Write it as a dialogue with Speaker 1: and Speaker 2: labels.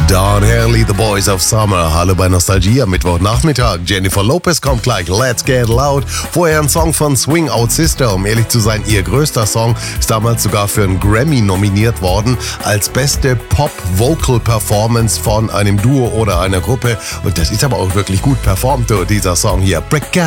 Speaker 1: Don Henley, The Boys of Summer. Hallo bei Nostalgie am Mittwochnachmittag. Jennifer Lopez kommt gleich. Let's Get Loud. Vorher ein Song von Swing Out Sister. Um ehrlich zu sein, ihr größter Song ist damals sogar für einen Grammy nominiert worden als beste Pop-Vocal-Performance von einem Duo oder einer Gruppe. Und das ist aber auch wirklich gut performt, dieser Song hier. Break